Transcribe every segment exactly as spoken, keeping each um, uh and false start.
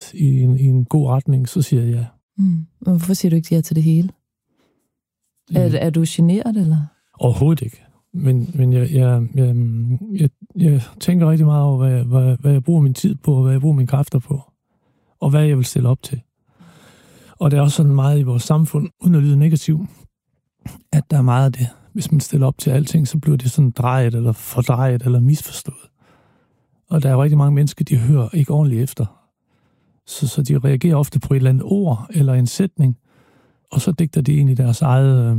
i en, i en god retning, så siger jeg ja. Mm. Hvorfor siger du ikke ja til det hele? Mm. Er, er du generet, eller? Overhovedet ikke. Men, men jeg, jeg, jeg, jeg, jeg tænker rigtig meget over, hvad jeg, hvad, hvad jeg bruger min tid på, og hvad jeg bruger mine kræfter på, og hvad jeg vil stille op til. Og det er også sådan meget i vores samfund, uden at lyde negativ, at der er meget af det. Hvis man stiller op til alting, så bliver det sådan drejet, eller fordrejet, eller misforstået. Og der er jo rigtig mange mennesker, de hører ikke ordentligt efter. Så, så de reagerer ofte på et eller andet ord, eller en sætning, og så digter de ind i deres eget, øh,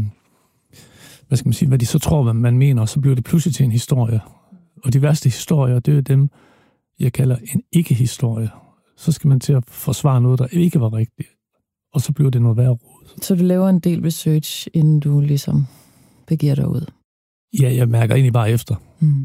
hvad skal man sige, hvad de så tror, hvad man mener, og så bliver det pludselig til en historie. Og de værste historier, det er dem, jeg kalder en ikke-historie. Så skal man til at forsvare noget, der ikke var rigtigt. Og så bliver det noget værre rod. Så du laver en del research, inden du ligesom begiver dig ud? Ja, jeg mærker egentlig bare efter. Mm.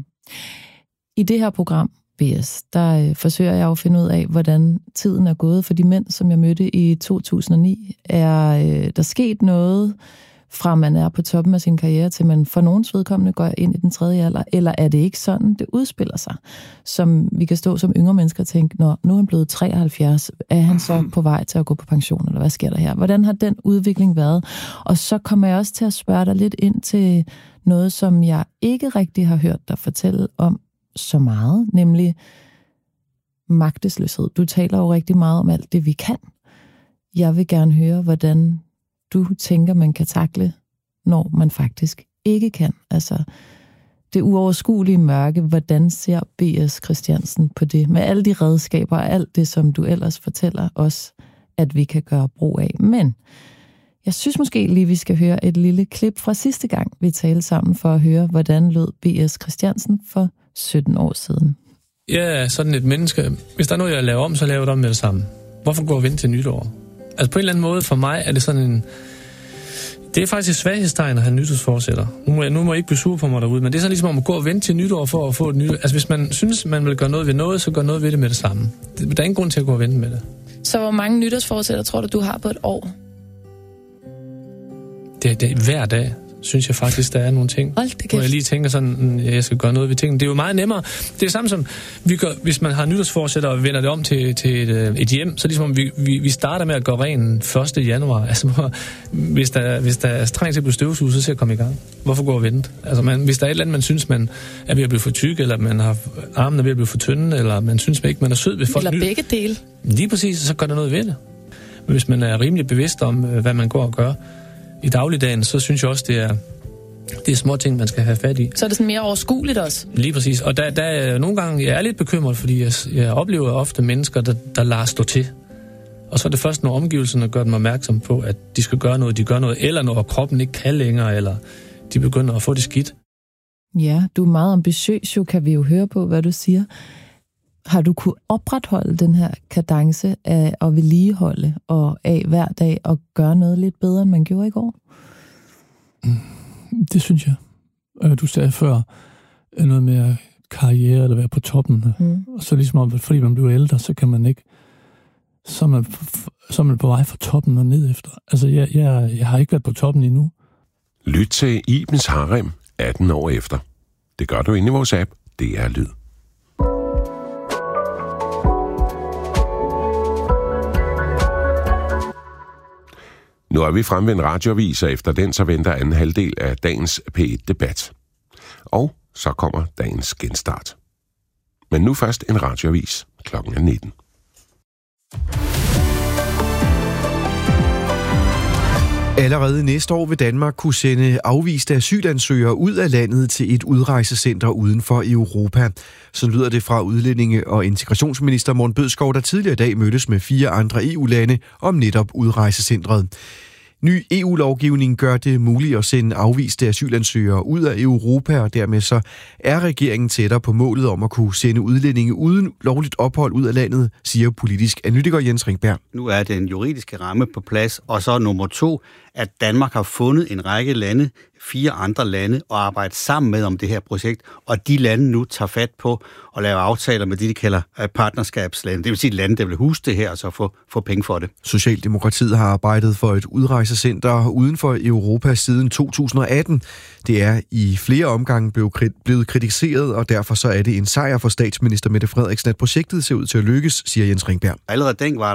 I det her program, B S, der øh, forsøger jeg at finde ud af, hvordan tiden er gået for de mænd, som jeg mødte i to tusind og ni. Er øh, der sket noget, fra man er på toppen af sin karriere, til man for nogens vedkommende går ind i den tredje alder, eller er det ikke sådan, det udspiller sig? Som vi kan stå som yngre mennesker og tænke, når nu er han blevet treoghalvfjerds, er han så på vej til at gå på pension, eller hvad sker der her? Hvordan har den udvikling været? Og så kommer jeg også til at spørge dig lidt ind til noget, som jeg ikke rigtig har hørt dig fortælle om så meget, nemlig magtesløshed. Du taler jo rigtig meget om alt det, vi kan. Jeg vil gerne høre, hvordan du tænker, man kan takle, når man faktisk ikke kan. Altså, det uoverskuelige mørke, hvordan ser B S Christiansen på det? Med alle de redskaber og alt det, som du ellers fortæller os, at vi kan gøre brug af. Men jeg synes måske lige, vi skal høre et lille klip fra sidste gang, vi talte sammen, for at høre, hvordan lød B S Christiansen for sytten år siden. Jeg er sådan et menneske. Hvis der er noget, jeg laver om, så laver jeg det om med det samme. Hvorfor gå og vente til nytår? Altså på en eller anden måde, for mig er det sådan en... Det er faktisk et svaghedstegn at have nytårsforsætter. Nu må jeg, nu må jeg ikke blive sur på mig derude, men det er sådan ligesom om at gå og vente til nytår for at få et nyt... Altså hvis man synes, man vil gøre noget ved noget, så gør noget ved det med det samme. Der er ingen grund til at gå og vente med det. Så hvor mange nytårsforsætter tror du, du har på et år? Det, det er hver dag, synes jeg faktisk, der er nogle ting, hvor jeg lige tænker sådan, at jeg skal gøre noget ved tingene. Det er jo meget nemmere. Det er det samme som, vi gør, hvis man har nytårsforsætter og vender det om til, til et, et hjem, så ligesom vi, vi, vi starter med at gøre ren første januar. Altså, hvis der, hvis der er strengt til at blive støvsuget, så skal jeg komme i gang. Hvorfor gå og vente? Altså, man, hvis der er et eller andet, man synes, man er ved at blive for tyk, eller man har armen er ved at blive for tynde, eller man synes man ikke, man er sød ved folk. Eller begge dele. Lige præcis, så gør der noget ved det. Men hvis man er rimelig bevidst om, hvad man går og gør i dagligdagen, så synes jeg også, det er, det er små ting, man skal have fat i. Så er det sådan mere overskueligt også? Lige præcis. Og der, der er nogle gange, jeg er lidt bekymret, fordi jeg, jeg oplever ofte mennesker, der, der lader stå til. Og så er det først, når omgivelserne gør dem opmærksom på, at de skal gøre noget, de gør noget, eller når kroppen ikke kan længere, eller de begynder at få det skidt. Ja, du er meget ambitiøs, jo, kan vi jo høre på, hvad du siger. Har du kunnet opretholde den her kadence af at vedligeholde og af hver dag og gøre noget lidt bedre, end man gjorde i går? Det synes jeg. Du sagde før noget med karriere eller være på toppen. Mm. Og så ligesom om, fordi man bliver ældre, så kan man ikke, så er man, så er man på vej fra toppen og ned efter. Altså, jeg, jeg, jeg har ikke været på toppen endnu. Lyt til Ibens Harem atten år efter. Det gør du inde i vores app. Det er Lyd. Nu er vi fremme ved en radioavis, og efter den så venter anden halvdel af dagens P et-debat. Og så kommer dagens genstart. Men nu først en radioavis. Klokken er nitten. Allerede næste år vil Danmark kunne sende afviste asylansøgere ud af landet til et udrejsecenter uden for Europa. Så lyder det fra udlændinge- og integrationsminister Morten Bødskov, der tidligere i dag mødtes med fire andre E U-lande om netop udrejsecentret. Ny E U-lovgivning gør det muligt at sende afviste asylansøgere ud af Europa, og dermed så er regeringen tættere på målet om at kunne sende udlændinge uden lovligt ophold ud af landet, siger politisk analytiker Jens Ringberg. Nu er den juridiske ramme på plads, og så nummer to, at Danmark har fundet en række lande, fire andre lande, og arbejde sammen med om det her projekt, og de lande nu tager fat på at lave aftaler med det, de kalder partnerskabslande. Det vil sige lande, der vil huske det her, og så få, få penge for det. Socialdemokratiet har arbejdet for et udrejsecenter uden for Europa siden to tusind og atten. Det er i flere omgange blevet kritiseret, og derfor så er det en sejr for statsminister Mette Frederiksen, at projektet ser ud til at lykkes, siger Jens Ringberg. Allerede den var